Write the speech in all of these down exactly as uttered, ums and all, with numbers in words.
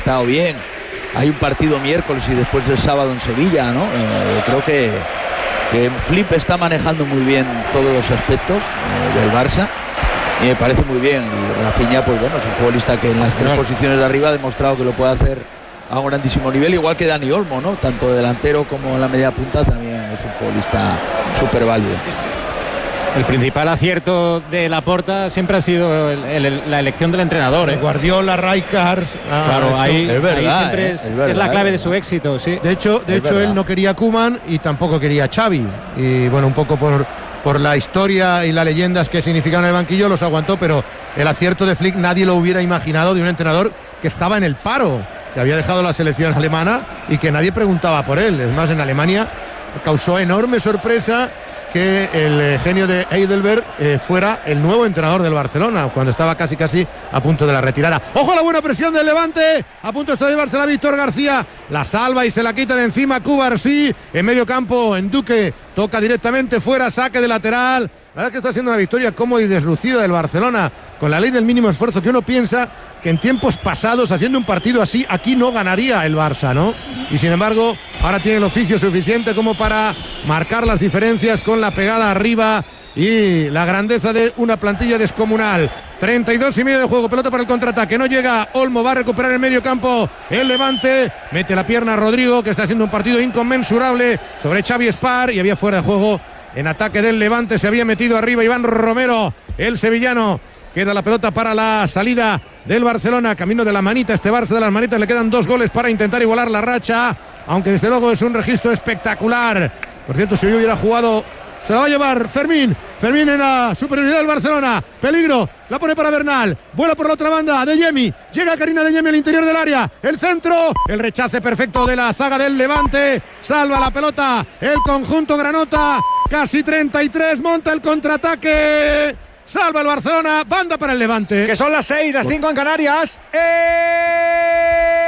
estado bien. Hay un partido miércoles y después del sábado en Sevilla, ¿no? Eh, creo que, que Flip está manejando muy bien todos los aspectos eh, del Barça y me parece muy bien. Y Rafinha, pues bueno, es un futbolista que en las tres posiciones de arriba ha demostrado que lo puede hacer a un grandísimo nivel, igual que Dani Olmo, ¿no? Tanto delantero como en la media punta también es un futbolista súper válido. El principal acierto de Laporta siempre ha sido el, el, la elección del entrenador, ¿eh? Guardiola, Rijkaard. Ah, claro, ahí, es verdad, ahí siempre eh, es, es, verdad, es la clave eh. de su éxito, sí. De hecho, de es hecho él no quería Koeman y tampoco quería Xavi. Y bueno, un poco por, por la historia y las leyendas que significaban el banquillo los aguantó, pero el acierto de Flick nadie lo hubiera imaginado, de un entrenador que estaba en el paro, que había dejado la selección alemana y que nadie preguntaba por él. Es más, en Alemania causó enorme sorpresa que el genio de Heidelberg eh, fuera el nuevo entrenador del Barcelona, cuando estaba casi casi a punto de la retirada. ¡Ojo a la buena presión del Levante! A punto está de llevársela Víctor García, la salva y se la quita de encima Cubarsí, en medio campo, en Duque, toca directamente fuera, saque de lateral. La verdad es que está siendo una victoria cómoda y deslucida del Barcelona, con la ley del mínimo esfuerzo, que uno piensa que en tiempos pasados, haciendo un partido así, aquí no ganaría el Barça, ¿no? Y sin embargo, ahora tiene el oficio suficiente como para marcar las diferencias con la pegada arriba y la grandeza de una plantilla descomunal. treinta y dos y medio de juego, pelota para el contraataque, no llega Olmo, va a recuperar el medio campo el Levante, mete la pierna a Rodrigo, que está haciendo un partido inconmensurable sobre Xavi Spar, y había fuera de juego en ataque del Levante, se había metido arriba Iván Romero, el sevillano. Queda la pelota para la salida del Barcelona, camino de la manita, este Barça de las manitas, le quedan dos goles para intentar igualar la racha, aunque desde luego es un registro espectacular. Por cierto, si hoy hubiera jugado, se la va a llevar Fermín, Fermín en la superioridad del Barcelona, peligro, la pone para Bernal, vuela por la otra banda, De Jemi, llega Karina De Jemi al interior del área, el centro, el rechace perfecto de la zaga del Levante, salva la pelota el conjunto granota, casi treinta y tres, monta el contraataque, salva el Barcelona, banda para el Levante. Que son las seis, las cinco en Canarias. ¡Eh!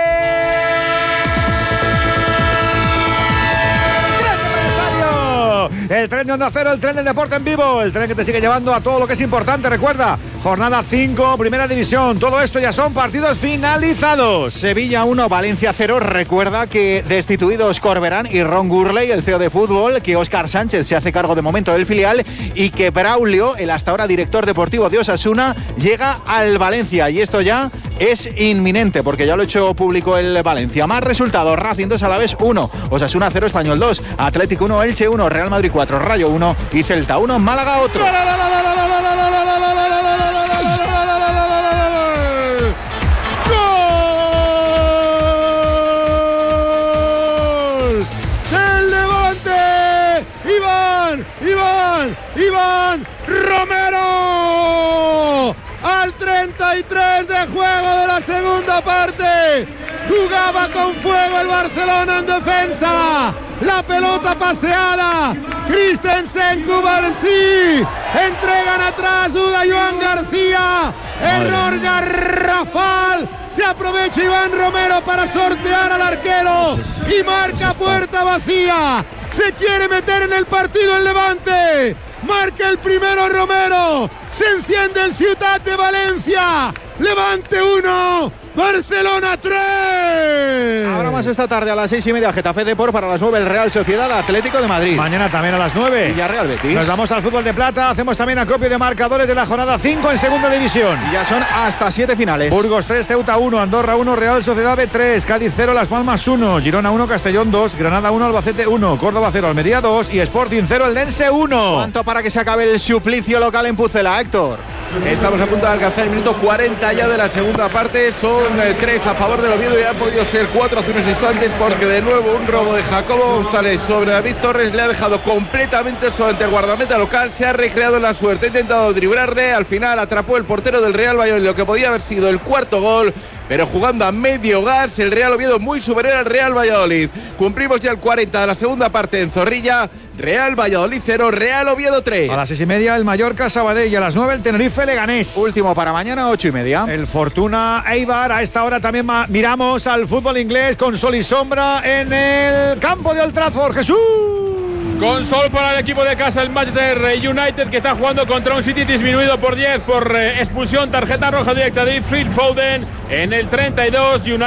El tren de Onda Cero, el tren del deporte en vivo, el tren que te sigue llevando a todo lo que es importante. Recuerda, jornada cinco, primera división. Todo esto ya son partidos finalizados. Sevilla uno, Valencia cero. Recuerda que destituidos Corberán y Ron Gurley, el C E O de fútbol, que Óscar Sánchez se hace cargo de momento del filial y que Braulio, el hasta ahora director deportivo de Osasuna, llega al Valencia. Y esto ya es inminente porque ya lo ha hecho público el Valencia. Más resultados: Racing dos, Alavés uno, Osasuna cero, Español dos, Atlético uno, Elche uno, Real Madrid cuatro, Rayo uno y Celta uno, Málaga otro. ¡Gol del Levante! ¡Iván! ¡Iván! ¡Iván Romero! Al treinta y tres de juego de la segunda parte. Jugaba con fuego el Barcelona en defensa. La pelota paseada. Christensen, Cubarsí. Entregan atrás, duda Joan García. Error garrafal. Se aprovecha Iván Romero para sortear al arquero. Y marca puerta vacía. Se quiere meter en el partido el Levante. Marca el primero Romero. Se enciende el Ciutat de Valencia. Levante uno, Barcelona tres. Ahora más esta tarde a las seis y media, Getafe Depor, para las nueve el Real Sociedad Atlético de Madrid. Mañana también a las nueve. Villarreal Betis. Nos vamos al fútbol de plata, hacemos también acopio de marcadores de la jornada cinco en segunda división. Y ya son hasta siete finales. Burgos tres, Ceuta uno, Andorra uno, Real Sociedad B tres, Cádiz cero, Las Palmas uno, Girona uno, Castellón dos, Granada uno, Albacete uno, Córdoba cero, Almería dos y Sporting cero, Eldense uno. ¿Cuánto para que se acabe el suplicio local en Pucela, Héctor? Estamos a punto de alcanzar el minuto cuarenta ya de la segunda parte. Son eh, tres a favor del Oviedo y han podido ser cuatro hace unos instantes, porque de nuevo un robo de Jacobo González sobre David Torres le ha dejado completamente solo ante el guardameta local. Se ha recreado en la suerte, ha intentado driblarle, al final atrapó el portero del Real Valladolid lo que podía haber sido el cuarto gol, pero jugando a medio gas, el Real Oviedo muy superior al Real Valladolid. Cumplimos ya el cuarenta de la segunda parte en Zorrilla. Real Valladolid cero, Real Oviedo tres. A las seis y media el Mallorca Sabadell y a las nueve el Tenerife Leganés. Último para mañana, ocho y media. El Fortuna Eibar. A esta hora también miramos al fútbol inglés con sol y sombra en el campo de Old Trafford. Jesús. Con sol para el equipo de casa, el Manchester United, que está jugando contra un City disminuido por diez por eh, expulsión, tarjeta roja directa de Phil Foden en el treinta y dos. United